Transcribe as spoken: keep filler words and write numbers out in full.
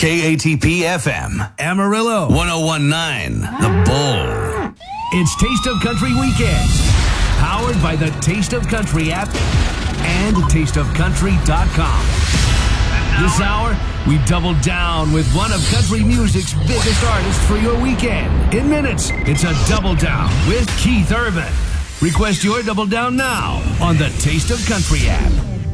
K A T P F M, Amarillo, one oh one point nine, The Bull. It's Taste of Country Weekends, powered by the Taste of Country app and taste of country dot com. This hour, we double down with one of country music's biggest artists for your weekend. In minutes, it's a double down with Keith Urban. Request your double down now on the Taste of Country app.